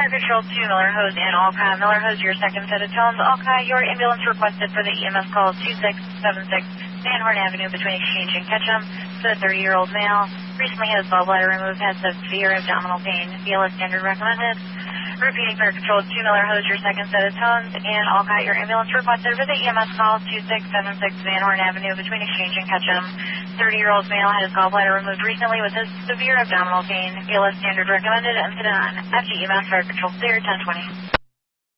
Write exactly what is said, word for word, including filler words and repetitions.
Fire Control two, Miller Hose and Alki. Miller Hose, your second set of tones. Alki, your ambulance requested for the E M S call two six seven six Van Horn Avenue between Exchange and Ketchum. It's a thirty-year-old male. Recently had his gallbladder removed, has severe abdominal pain. B L S standard recommended. Repeating, Fire Control two, Miller Hose, your second set of tones. And Alki, your ambulance requested for the E M S call two six seven six Van Horn Avenue between Exchange and Ketchum. thirty-year-old male had his gallbladder removed recently with his severe abdominal pain. B L S standard recommended. Incident on F G E M S, Fire Control clear, ten twenty.